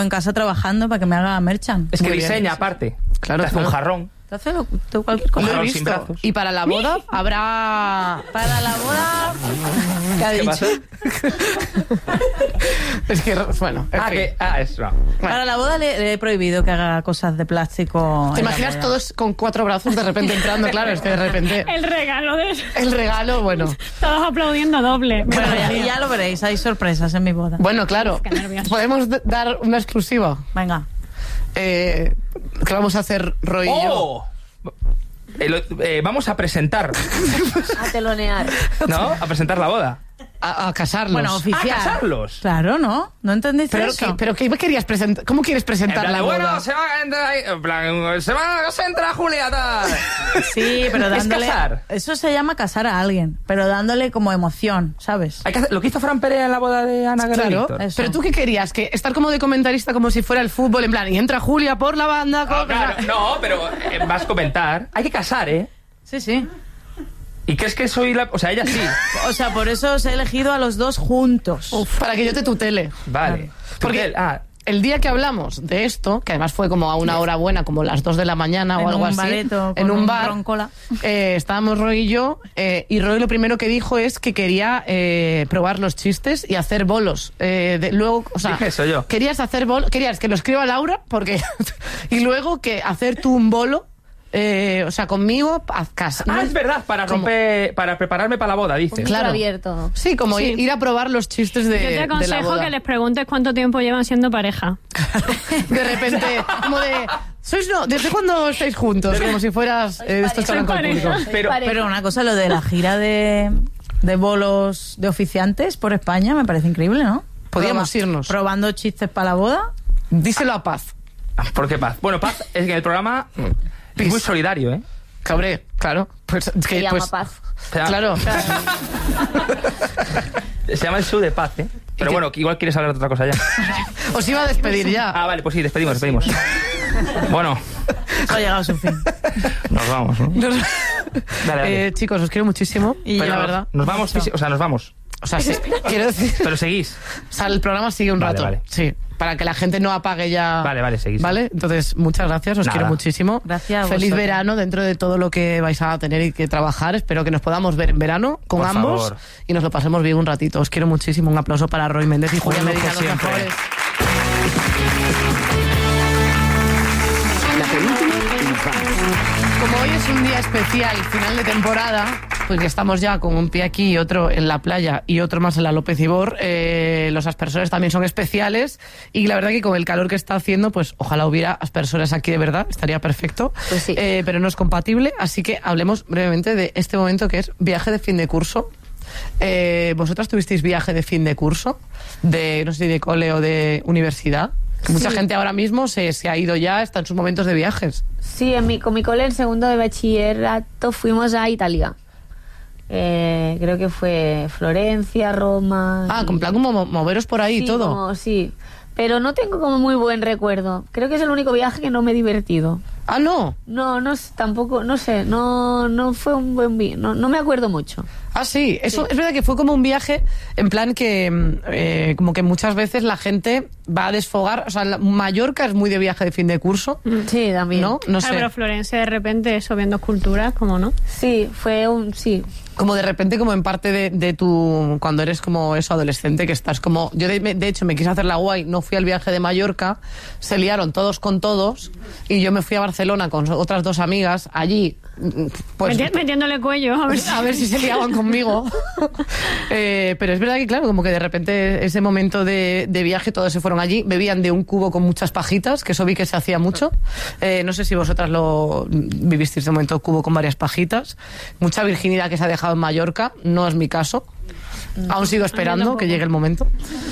en casa trabajando para que me haga merchan. Es que diseña aparte. Claro, te hace un jarrón. Te hace cualquier cosa. Lo he sin visto. brazos. Y para la boda habrá... Para la boda... ¿Qué ha ¿Qué dicho? pasa? Es que, bueno, en fin. Eso. Para la boda le he prohibido que haga cosas de plástico. ¿Te en la imaginas boda. todos con 4 brazos de repente entrando? Claro, es que de repente... El regalo de... El regalo, bueno. Todos aplaudiendo doble. Bueno, ya lo veréis, hay sorpresas en mi boda. Bueno, claro. Qué nervios. ¿Podemos dar una exclusiva? Venga. ¿Qué vamos a hacer, Roy y yo? ¡Oh! Vamos a presentar, A telonear. ¿no? A presentar la boda. A casarnos. Bueno, oficial. ¿A casarlos? Claro, ¿no? ¿No entendiste eso? ¿Pero qué querías presentar? ¿Cómo quieres En presentar plan la de, boda? bueno, se va a entrar ahí. En plan, se entra Julia, tal. Sí, pero dándole... Es casar. Eso se llama casar a alguien, pero dándole como emoción, ¿sabes? Hay que hacer lo que hizo Fran Perea en la boda de Ana Guerra Claro, Víctor. eso. pero tú qué querías, que estar como de comentarista como si fuera el fútbol, en plan, y entra Julia por la banda. No, claro, no, pero vas a comentar. Hay que casar, ¿eh? Sí, sí. ¿Y crees que soy la...? O sea, ella sí. O sea, por eso os he elegido a los dos juntos. Para que yo te tutele. Vale. Porque el día que hablamos de esto, que además fue como a una hora buena, como las 2 de la mañana En o algo un así, bareto, en con un bar, roncola. estábamos Roy y yo, y Roy lo primero que dijo es que quería probar los chistes y hacer bolos. Luego, o sea, Dije eso yo. querías hacer bolos, querías que lo escriba Laura, porque y luego que hacer tú un bolo. O sea, conmigo, a casa. Ah, es verdad, para romper, para prepararme para la boda, dices. Claro. Abierto. Sí, como Sí. Ir a probar los chistes de, Yo te de la aconsejo boda. que les preguntes cuánto tiempo llevan siendo pareja. De repente, como de... ¿Desde cuándo estáis juntos? Como si fueras de estos que hablan con el público. Pero una cosa, lo de la gira de bolos de oficiantes por España me parece increíble, ¿no? Podíamos irnos. Probando chistes para la boda. Díselo a Paz. ¿Por qué Paz? Bueno, Paz es que el programa es muy solidario, ¿eh? Cabré, claro. Pues, Se llama Paz. Claro. Se llama el show de Paz, ¿eh? Pero bueno, que igual quieres hablar de otra cosa ya. Os iba a despedir ya. Ah, vale, pues sí, despedimos. Bueno, Eso ha llegado a su fin. nos vamos, ¿no? Dale. Chicos, os quiero muchísimo. Y pero yo- la verdad. Nos vamos, o sea, nos vamos. O sea, sí, quiero decir. Pero seguís. O sea, el programa sigue un Vale, rato. vale. Sí. Para que la gente no apague ya. Vale, seguís. Vale, entonces, muchas gracias, os Nada. quiero muchísimo. Gracias a Feliz vosotros. verano dentro de todo lo que vais a tener y que trabajar. Espero que nos podamos ver en verano con Por ambos favor. y nos lo pasemos bien un ratito. Os quiero muchísimo. Un aplauso para Roy Méndez y Julia Un lujo Medina, los siempre. mejores. La penúltima infancia. Como hoy es un día especial, final de temporada, pues ya estamos ya con un pie aquí y otro en la playa y otro más en la López Ibor. Los aspersores también son especiales y la verdad que con el calor que está haciendo, pues ojalá hubiera aspersores aquí de verdad, estaría perfecto. Pues sí. Pero no es compatible, así que hablemos brevemente de este momento que es viaje de fin de curso. ¿Vosotras tuvisteis viaje de fin de curso? No sé si de cole o de universidad. Mucha Sí. gente ahora mismo se ha ido ya, está en sus momentos de viajes. Sí, con mi cole en segundo de bachillerato fuimos a Italia. Creo que fue Florencia, Roma. Ah, con plan como moveros por ahí y Sí, todo. sí, pero no tengo como muy buen recuerdo. Creo que es el único viaje que no me he divertido. Ah, no. No, tampoco, no sé, no fue un buen viaje, no me acuerdo mucho. Ah, sí. Eso es verdad que fue como un viaje en plan que como que muchas veces la gente va a desfogar. O sea, Mallorca es muy de viaje de fin de curso, Sí, también. ¿no? No Ah, sé. pero Florencia de repente eso viendo esculturas, ¿cómo no? Sí, sí. Como de repente como en parte de tu... Cuando eres como eso, adolescente, que estás como... Yo de hecho me quise hacer la guay, no fui al viaje de Mallorca, se liaron todos con todos y yo me fui a Barcelona con otras 2 amigas allí, pues... Metiéndole cuello, A ver si se liaban conmigo. Pero es verdad que, claro, como que de repente ese momento de viaje todos se fueron allí, bebían de un cubo con muchas pajitas, que eso vi que se hacía mucho. No sé si vosotras lo vivisteis de momento, cubo con varias pajitas. Mucha virginidad que se ha dejado en Mallorca, no es mi caso. Aún sigo esperando que llegue el momento.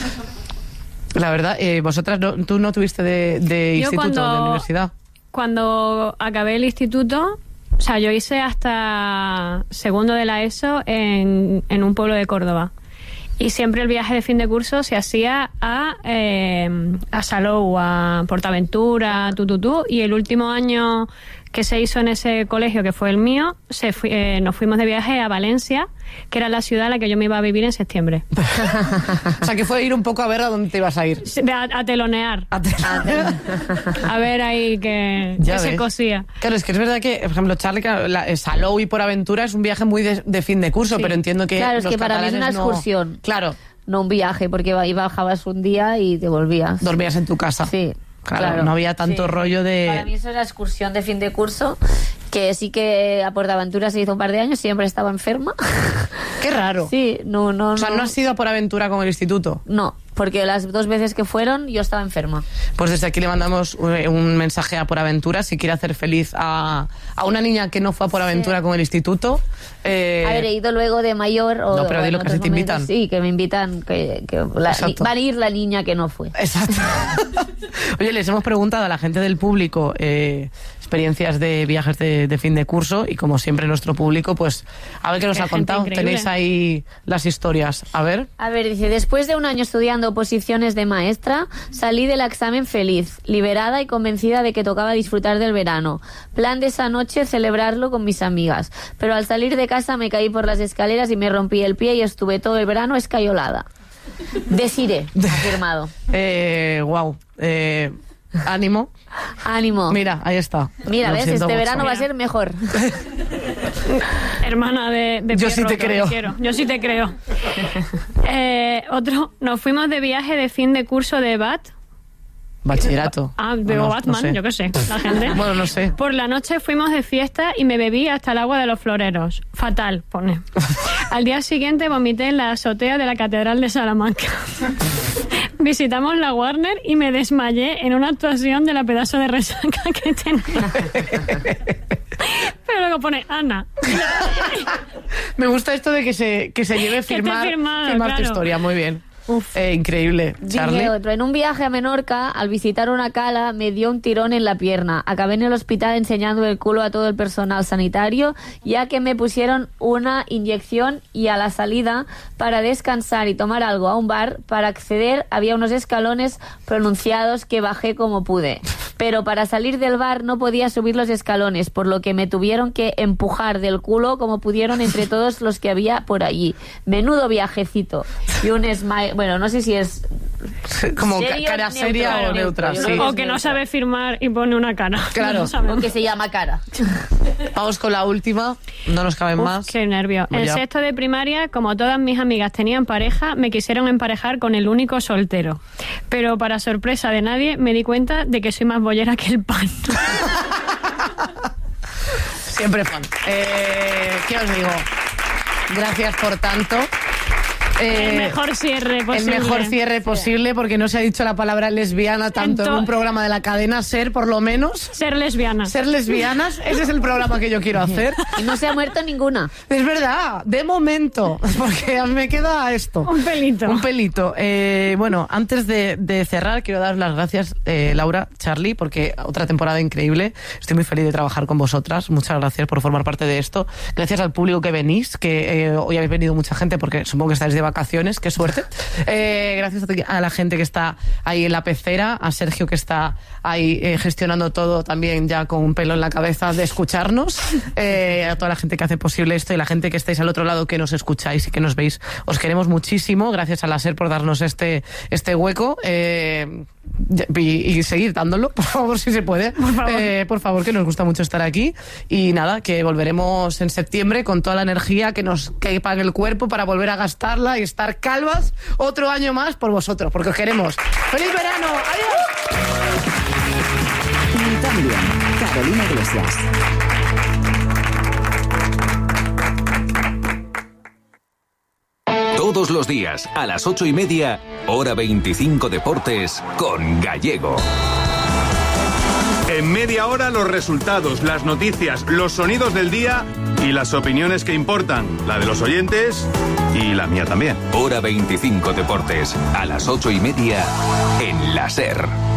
La verdad, vosotras, tú no tuviste de Yo instituto, de universidad. Cuando acabé el instituto, o sea, yo hice hasta segundo de la ESO en un pueblo de Córdoba. Y siempre el viaje de fin de curso se hacía a Salou, a Portaventura, y el último año que se hizo en ese colegio, que fue el mío, nos fuimos de viaje a Valencia, que era la ciudad a la que yo me iba a vivir en septiembre. O sea, que fue ir un poco a ver a dónde te ibas a ir. A telonear. A ver ahí que se cosía. Claro, es que es verdad que, por ejemplo, Charlie, Salou y Por Aventura es un viaje muy de fin de curso, pero entiendo que claro, es los que para mí es una excursión. Claro. No un viaje, porque bajabas un día y te volvías. Dormías en tu casa. Sí. Claro, no había tanto rollo de... Para mí eso era excursión de fin de curso, que sí que a PortAventura se hizo un par de años, siempre estaba enferma. Qué raro. Sí, no. O sea, ¿no has ido a PorAventura con el instituto? No, porque las 2 veces que fueron yo estaba enferma. Pues desde aquí le mandamos un mensaje a PorAventura si quiere hacer feliz a una niña que no fue a PorAventura con el instituto. A ver, he ido luego de mayor o... No, pero dilo que si te invitan. Sí, que me invitan, va a ir la niña que no fue. Exacto. Oye, les hemos preguntado a la gente del público experiencias de viajes de fin de curso y como siempre nuestro público, pues a ver qué nos ha contado. Tenéis ahí las historias. A ver, dice, después de un año estudiando oposiciones de maestra, salí del examen feliz, liberada y convencida de que tocaba disfrutar del verano. Plan de esa noche, celebrarlo con mis amigas. Pero al salir de casa me caí por las escaleras y me rompí el pie y estuve todo el verano escayolada. Desiré, afirmado. Wow. Ánimo. Ánimo. Mira, ahí está. Mira, ves, este verano va a ser mejor. Hermana de Yo sí te creo. Yo sí te creo. Nos fuimos de viaje de fin de curso de BAT. Bachillerato. Veo Batman, no sé. Yo qué sé, la gente. Bueno, no sé. Por la noche fuimos de fiesta y me bebí hasta el agua de los floreros. Fatal, pone. Al día siguiente vomité en la azotea de la Catedral de Salamanca. Visitamos la Warner y me desmayé en una actuación de la pedazo de resaca que tenía. Pero luego pone Ana. Me gusta esto de que se lleve firmar claro. Tu historia, muy bien. Increíble. Charlie. Otro. En un viaje a Menorca, al visitar una cala, me dio un tirón en la pierna. Acabé en el hospital enseñando el culo a todo el personal sanitario, ya que me pusieron una inyección y a la salida, para descansar y tomar algo a un bar, para acceder había unos escalones pronunciados que bajé como pude. Pero para salir del bar no podía subir los escalones, por lo que me tuvieron que empujar del culo como pudieron entre todos los que había por allí. Menudo viajecito. Y un smile... Bueno, no sé si es... Como serio, cara seria o neutra. Sí. O que no sabe firmar y pone una cara. Claro. O que se llama cara. Vamos con la última. No nos caben más. Qué nervio. En sexto de primaria, como todas mis amigas tenían pareja, me quisieron emparejar con el único soltero. Pero para sorpresa de nadie, me di cuenta de que soy más bollera que el pan. Siempre fan. ¿Qué os digo? Gracias por tanto. El mejor cierre posible. El mejor cierre posible, porque no se ha dicho la palabra lesbiana tanto en un programa de la cadena SER, por lo menos. Ser lesbianas. Ser lesbianas, ese es el programa que yo quiero hacer. Y no se ha muerto ninguna. Es verdad, de momento, porque me queda esto. Un pelito. Un pelito. Bueno, antes de cerrar, quiero daros las gracias, Laura, Charlie, porque otra temporada increíble. Estoy muy feliz de trabajar con vosotras. Muchas gracias por formar parte de esto. Gracias al público que venís, que hoy habéis venido mucha gente, porque supongo que estáis de vacaciones, qué suerte. Gracias a la gente que está ahí en la pecera, a Sergio que está ahí gestionando todo también ya con un pelo en la cabeza de escucharnos, a toda la gente que hace posible esto y la gente que estáis al otro lado que nos escucháis y que nos veis. Os queremos muchísimo. Gracias a la SER por darnos este hueco y seguir dándolo, por favor, si se puede. Por favor, que nos gusta mucho estar aquí. Y nada, que volveremos en septiembre con toda la energía que nos quepa en el cuerpo para volver a gastarla y estar calvas otro año más por vosotros, porque os queremos. ¡Feliz verano! ¡Adiós! Y también Carolina Iglesias. Todos los días a las 8:30, hora 25 Deportes con Gallego. En media hora los resultados, las noticias, los sonidos del día y las opiniones que importan, la de los oyentes y la mía también. Hora 25 Deportes, a las 8:30 en la SER.